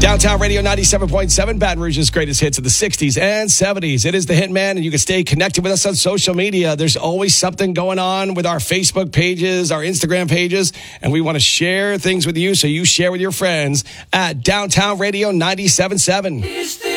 Downtown Radio 97.7, Baton Rouge's greatest hits of the 60s and 70s. It is the Hitman, and you can stay connected with us on social media. There's always something going on with our Facebook pages, our Instagram pages, and we want to share things with you, so you share with your friends at Downtown Radio 97.7.